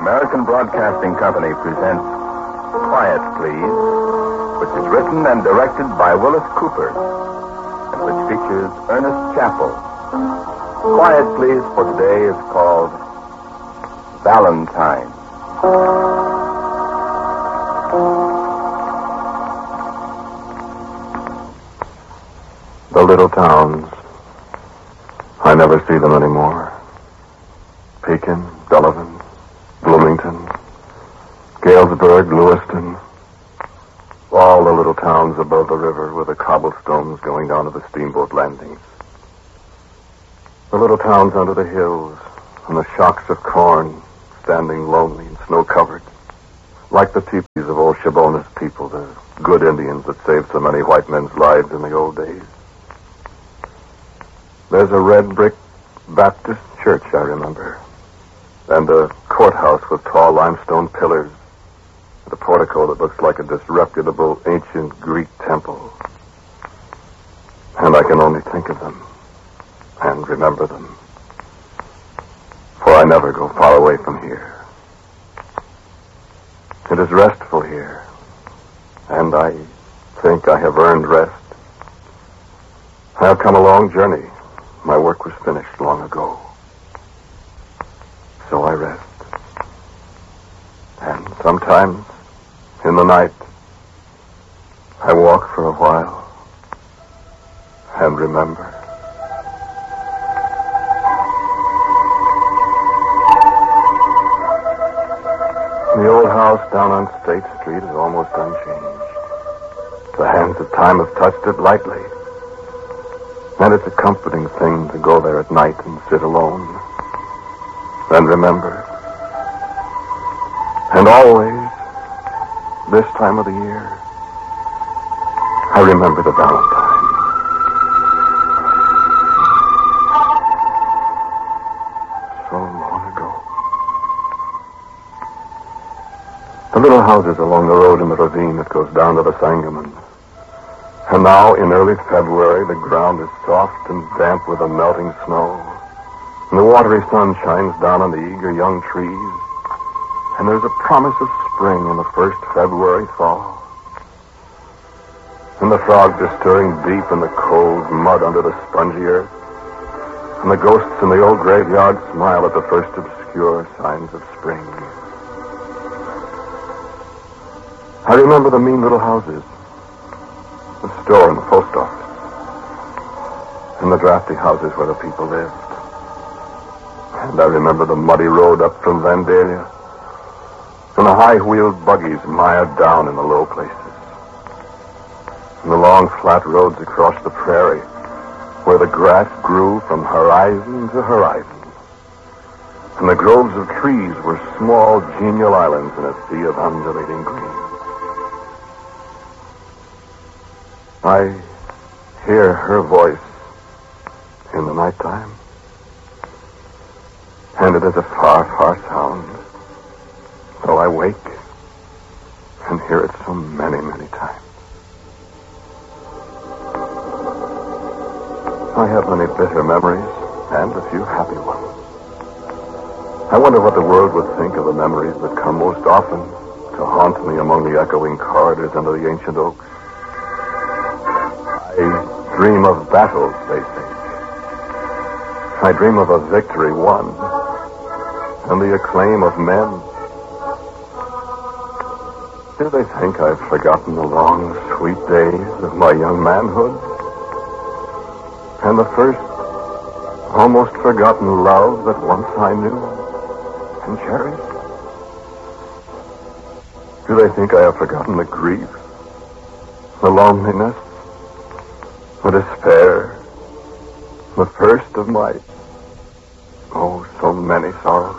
American Broadcasting Company presents Quiet Please, which is written and directed by Willis Cooper, and which features Ernest Chappell. Quiet Please for today is called Valentine. The little towns. I never see them anymore. Pekin, Delavan, Bloomington, Galesburg, Lewiston. All the little towns above the river with the cobblestones going down to the steamboat landings. The little towns under the hills and the shocks of corn standing lonely and snow-covered. Like the teepees of old Shabona's people, the good Indians that saved so many white men's lives in the old days. There's a red brick Baptist church, I remember. And a courthouse with tall limestone pillars. And a portico that looks like a disreputable ancient Greek temple. And I can only think of them and remember them. For I never go far away from here. It is restful here. And I think I have earned rest. I have come a long journey. My work was finished long ago. So I rest. And sometimes, in the night, I walk for a while and remember. The old house down on State Street is almost unchanged. The hands of time have touched it lightly. And it's a comforting thing to go there at night and sit alone and remember. And always, this time of the year, I remember the Valentine. So long ago. The little houses along the road in the ravine that goes down to the Sangamon. And now, in early February, the ground is soft and damp with the melting snow. And the watery sun shines down on the eager young trees. And there's a promise of spring in the first February thaw. And the frogs are stirring deep in the cold mud under the spongy earth. And the ghosts in the old graveyard smile at the first obscure signs of spring. I remember the mean little houses. The store and the post office. And the drafty houses where the people lived. And I remember the muddy road up from Vandalia. And the high-wheeled buggies mired down in the low places. And the long flat roads across the prairie where the grass grew from horizon to horizon. And the groves of trees were small, genial islands in a sea of undulating green. I hear her voice in the nighttime. And it is a far, far sound. So I wake and hear it so many, many times. I have many bitter memories and a few happy ones. I wonder what the world would think of the memories that come most often to haunt me among the echoing corridors under the ancient oaks. I dream of battles, they think. I dream of a victory won and the acclaim of men. Do they think I've forgotten the long, sweet days of my young manhood? And the first, almost forgotten love that once I knew and cherished? Do they think I have forgotten the grief, the loneliness, the despair, the first of my, oh, so many sorrows?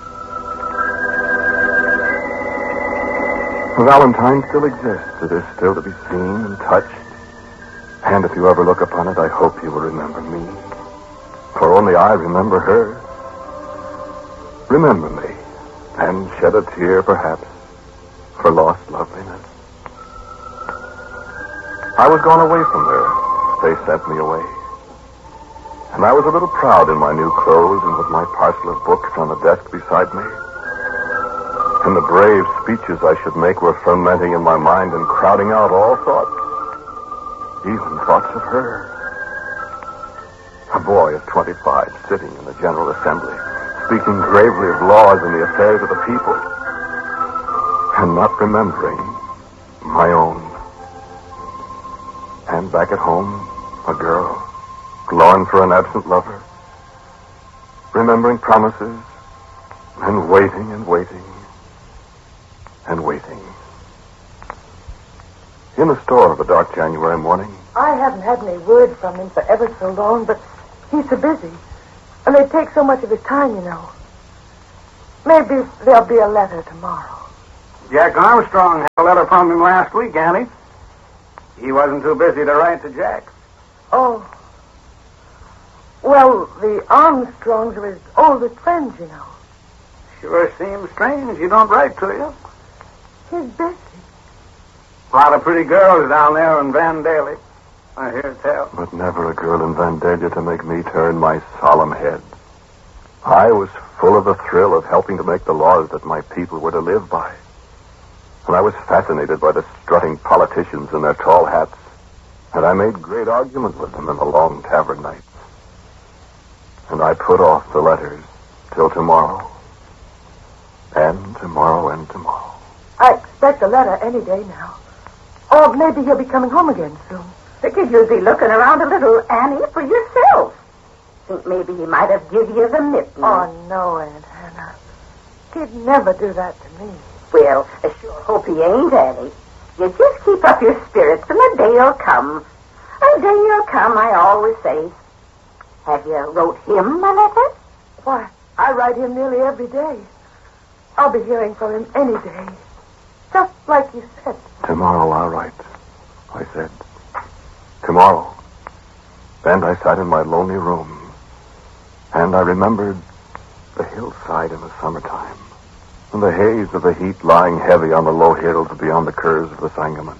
The Valentine still exists. It is still to be seen and touched. And if you ever look upon it, I hope you will remember me. For only I remember her. Remember me, and shed a tear, perhaps, for lost loveliness. I was gone away from her. They sent me away. And I was a little proud in my new clothes and with my parcel of books on the desk beside me. And the brave speeches I should make were fermenting in my mind and crowding out all thoughts, even thoughts of her. A boy of 25 sitting in the General Assembly, speaking gravely of laws and the affairs of the people, and not remembering my own. And back at home, a girl, longing for an absent lover, remembering promises, and waiting and waiting and waiting. In the store of a dark January morning. I haven't had any word from him for ever so long, but he's so busy. And they take so much of his time, you know. Maybe there'll be a letter tomorrow. Jack Armstrong had a letter from him last week, Annie. He wasn't too busy to write to Jack. Oh. Well, the Armstrongs are his oldest friends, you know. Sure seems strange you don't write to you. He's busy. A lot of pretty girls down there in Vandalia, I hear tell. But never a girl in Vandalia to make me turn my solemn head. I was full of the thrill of helping to make the laws that my people were to live by. And I was fascinated by the strutting politicians in their tall hats. And I made great argument with them in the long tavern nights. And I put off the letters till tomorrow. And tomorrow and tomorrow. I expect a letter any day now. Or maybe he'll be coming home again soon. Figured you'd be looking around a little, Annie, for yourself. Think maybe he might have given you the mitten. Oh, no, Aunt Hannah. He'd never do that to me. Well, I sure hope he ain't, Annie. You just keep up your spirits and a day'll come. A day'll come, I always say. Have you wrote him a letter? Why, I write him nearly every day. I'll be hearing from him any day. Just like you said. Tomorrow I'll write, I said. Tomorrow. And I sat in my lonely room, and I remembered the hillside in the summertime, and the haze of the heat lying heavy on the low hills beyond the curves of the Sangamon.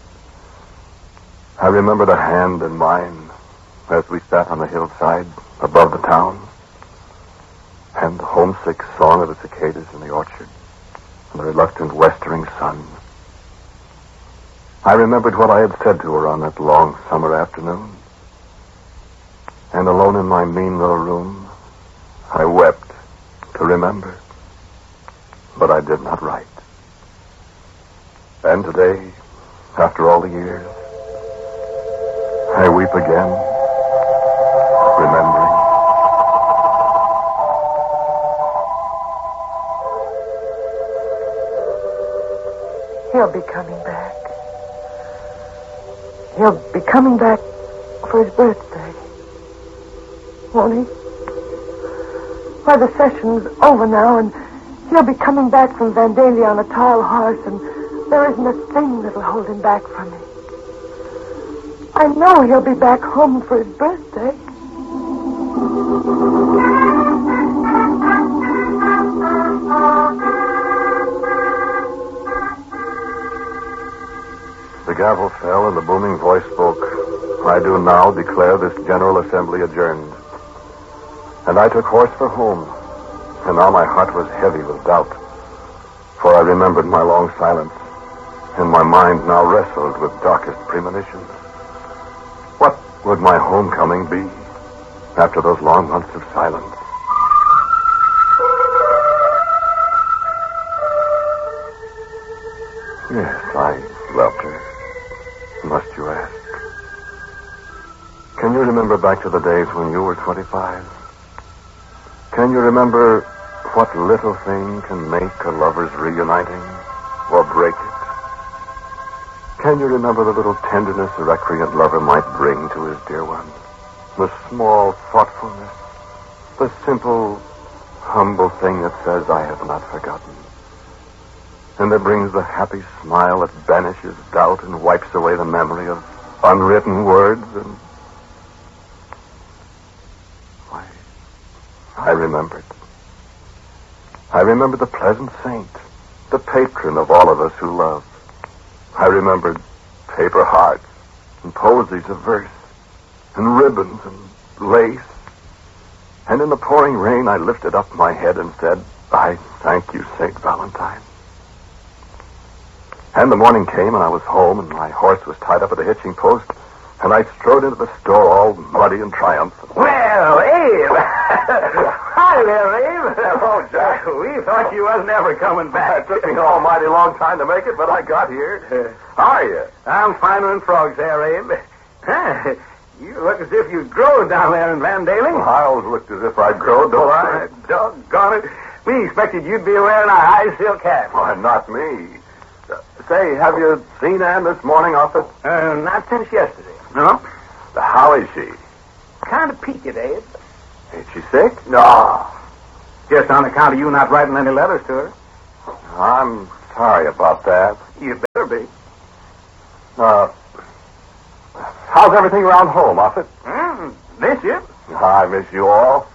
I remembered a hand in mine as we sat on the hillside above the town, and the homesick song of the cicadas in the orchard, and the reluctant westering sun. I remembered what I had said to her on that long summer afternoon. And alone in my mean little room, I wept to remember. But I did not write. And today, after all the years, I weep again, remembering. He'll be coming back. He'll be coming back for his birthday. Won't he? Why, the session's over now, and he'll be coming back from Vandalia on a tall horse, and there isn't a thing that'll hold him back from me. I know he'll be back home for his birthday. The gavel fell and the booming voice spoke. I do now declare this General Assembly adjourned. And I took horse for home. And now my heart was heavy with doubt. For I remembered my long silence. And my mind now wrestled with darkest premonitions. What would my homecoming be after those long months of silence? Yes, I loved her. Must you ask? Can you remember back to the days when you were 25? Can you remember what little thing can make a lover's reuniting or break it? Can you remember the little tenderness a recreant lover might bring to his dear one? The small thoughtfulness, the simple, humble thing that says, I have not forgotten. And that brings the happy smile that banishes doubt and wipes away the memory of unwritten words. And why, I remembered. I remembered the pleasant saint, the patron of all of us who love. I remembered paper hearts and posies of verse and ribbons and lace. And in the pouring rain, I lifted up my head and said, I thank you, St. Valentine. And the morning came, and I was home, and my horse was tied up at the hitching post, and I strode into the store all muddy and triumphant. Well, Abe. Hi there, Abe. Hello, Jack. We thought you wasn't ever coming back. It took me an almighty long time to make it, but I got here. How are you? I'm finer than frogs there, Abe. Huh, you look as if you'd grown down there in Vandalia. Well, I always looked as if I'd grown, don't I? Doggone it. We expected you'd be wearing a high silk hat. Why, not me. Say, have you seen Ann this morning, Office? Not since yesterday. No? How is she? Kind of peaked, Abe. Ain't she sick? No. Just on account of you not writing any letters to her. I'm sorry about that. You better be. How's everything around home, Office? Miss you? I miss you all.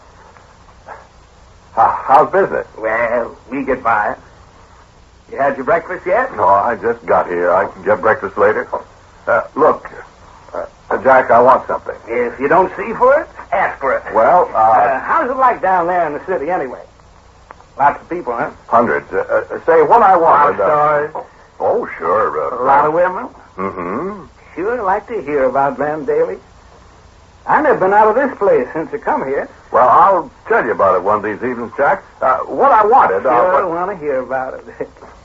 How's business? Well, we get by. You had your breakfast yet? No, I just got here. I can get breakfast later. Look, Jack, I want something. If you don't see for it, ask for it. Well, how's it like down there in the city anyway? Lots of people, huh? Hundreds. Say, what I want... stars. Oh, sure. A lot of women? Mm-hmm. Sure like to hear about Vandalia. I've never been out of this place since I come here. Well, I'll tell you about it one of these evenings, Jack. What I wanted... Sure want to hear about it.